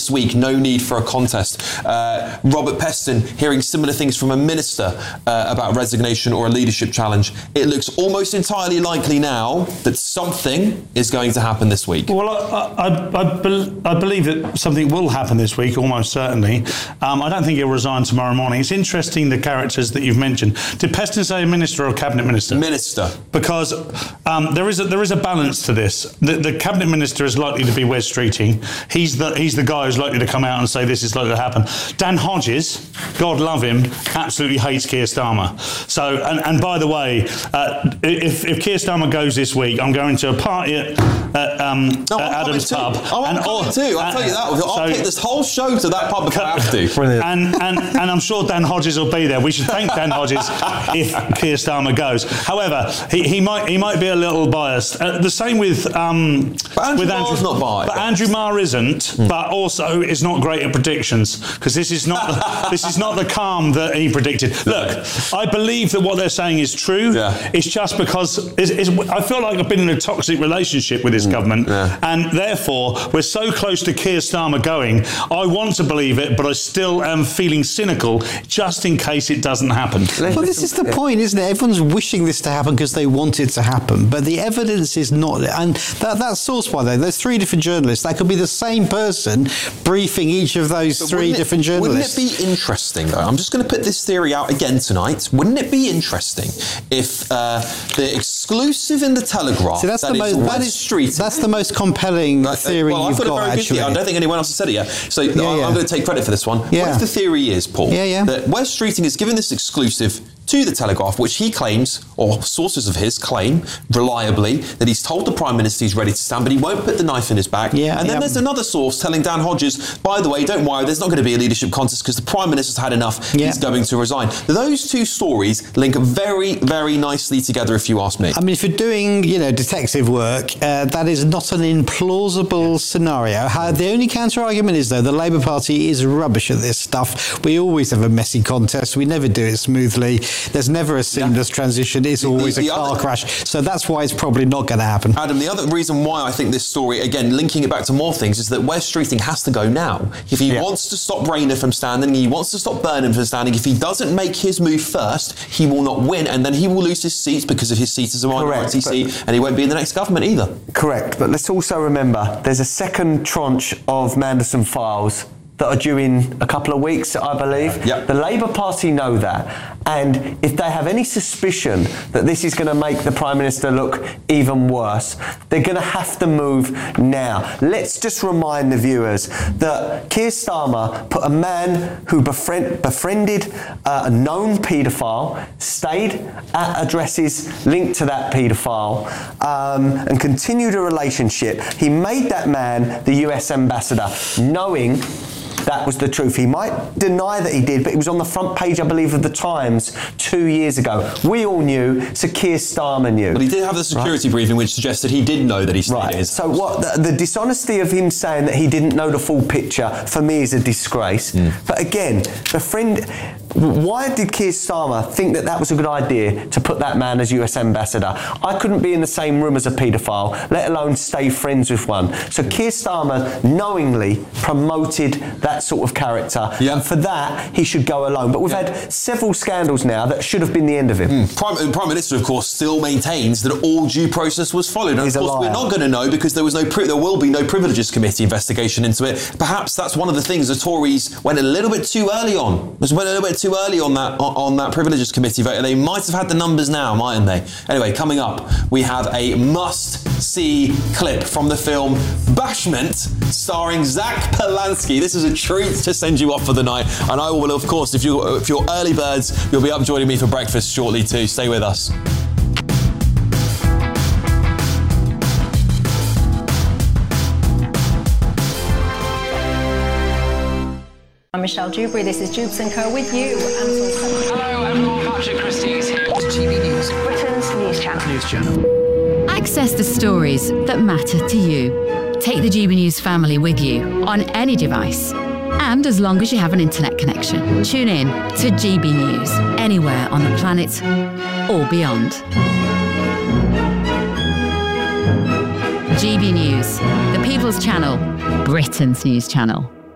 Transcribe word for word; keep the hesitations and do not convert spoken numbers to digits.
this week, no need for a contest. Uh, Robert Peston hearing similar things from a minister uh, about resignation or a leadership challenge. It looks almost entirely likely now that something is going to happen this week. Well, I, I, I, be, I believe that something will happen this week, almost certainly. Um, I don't think he'll resign tomorrow morning. It's interesting, the characters that you've mentioned. Did Peston say minister or cabinet minister? Minister. Because um, there is a, there is a balance to this. The, the cabinet minister is likely to be Wes Streeting. He's the he's the guy who's likely to come out and say this is likely to happen. Dan Hodges, God love him, absolutely hates Keir Starmer. So, and, and by the way, uh, if, if Keir Starmer goes this week, I'm going to a party at, at, um, no, at Adam's too. pub. I want to come too. I'll uh, tell you that. I'll so, take this whole show to that pub if I have to. And, and, and I'm sure Dan Hodges will be there. We should thank Dan Hodges if Keir Starmer goes. However, he, he might he might be a little biased. Uh, the same with um, but Andrew with Marr's Andrew, not biased. But Andrew Marr isn't. Mm. But also is not great at predictions, because this is not the, this is not the calm that he predicted. Look, I believe that what they're saying is true. Yeah. It's just because it's, it's, I feel like I've been in a toxic relationship with this mm. government, yeah. and therefore we're so close to Keir Starmer going. I want to believe it, but I still am feeling cynical, just in case it doesn't happen. Well, this is the point, isn't it? Everyone's wishing this to happen because they want it to happen, but the evidence is not. And that, that source, by the way, there's three different journalists. That could be the same person briefing each of those but three different it, journalists. Wouldn't it be interesting, though? I'm just going to put this theory out again tonight. Wouldn't it be interesting if uh, the exclusive in the Telegraph? See, that's that the is most. That is Street. That's the most compelling right, theory well, you've I've got. got a very Actually, good, I don't think anyone else has said it yet. So yeah, I'm, yeah. I'm going to take credit for this one. Yeah. What if the theory is, Paul, yeah, yeah. that Wes Streeting is given this exclusive to the Telegraph, which he claims, or sources of his claim, reliably, that he's told the Prime Minister he's ready to stand, but he won't put the knife in his back. Yeah, and then yeah. there's another source telling Dan Hodges, by the way, don't worry, there's not going to be a leadership contest because the Prime Minister's had enough, yeah. he's going to resign. Those two stories link very, very nicely together, if you ask me. I mean, if you're doing, you know, detective work, uh, that is not an implausible scenario. How, the only counter-argument is, though, the Labour Party is rubbish at this stuff. We always have a messy contest. We never do it smoothly. There's never a seamless yeah. transition. It's always the, the a car other, crash. So that's why it's probably not going to happen. Adam, the other reason why I think this story, again, linking it back to more things, is that Wes Streeting has to go now. If he yeah. wants to stop Rayner from standing, he wants to stop Burnham from standing, if he doesn't make his move first, he will not win, and then he will lose his seats because of his seat as a minority seat, and he won't be in the next government either. Correct, but let's also remember there's a second tranche of Manderson files that are due in a couple of weeks, I believe. Yep. The Labour Party know that. And if they have any suspicion that this is going to make the Prime Minister look even worse, they're going to have to move now. Let's just remind the viewers that Keir Starmer put a man who befriend, befriended uh, a known paedophile, stayed at addresses linked to that paedophile, um, and continued a relationship. He made that man the U S ambassador, knowing that was the truth. He might deny that he did, but it was on the front page, I believe, of the Times two years ago. We all knew, so Keir Starmer knew. But he did have the security right. briefing, which suggested he did know that he stayed right. at his So what the, the dishonesty of him saying that he didn't know the full picture, for me, is a disgrace. Mm. But again, the friend... Why did Keir Starmer think that that was a good idea to put that man as U S ambassador? I couldn't be in the same room as a paedophile, let alone stay friends with one. So Keir Starmer knowingly promoted that sort of character. Yeah. And for that, he should go alone. But we've yeah. had several scandals now that should have been the end of him. Mm. Prime, Prime Minister, of course, still maintains that all due process was followed. And He's of course, we're not going to know because there was no pri- there will be no Privileges Committee investigation into it. Perhaps that's one of the things the Tories went a little bit too early on. Was went a little bit too early on that on, on that Privileges Committee vote. They might have had the numbers now, mightn't they? Anyway, coming up, we have a must-see clip from the film Bashment, starring Zach Polanski. This is a treat to send you off for the night, and I will, of course, if you if you're early birds, you'll be up joining me for breakfast shortly too. Stay with us. I'm Michelle Dewberry, this is Jubes and Co with you. Hello everyone, Patrick Christie is here. G B News, Britain's news channel. News channel. Access the stories that matter to you. Take the G B News family with you on any device. And as long as you have an internet connection, tune in to G B News anywhere on the planet or beyond. G B News, the People's Channel, Britain's news channel.